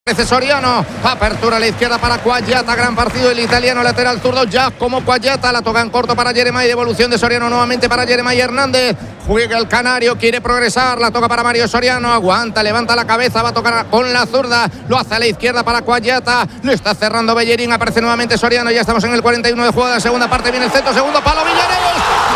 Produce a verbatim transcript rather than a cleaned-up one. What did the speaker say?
Soriano, apertura a la izquierda para Cuagliata, gran partido el italiano, lateral zurdo ya como Cuagliata, la toca en corto para Jeremai, devolución de Soriano nuevamente para Jeremai Hernández, juega el canario, quiere progresar, la toca para Mario Soriano, aguanta, levanta la cabeza, va a tocar con la zurda, lo hace a la izquierda para Cuagliata, lo está cerrando Bellerín, aparece nuevamente Soriano, ya estamos en el cuarenta y uno de juego de la segunda parte, viene el centro, segundo palo, Villarreal.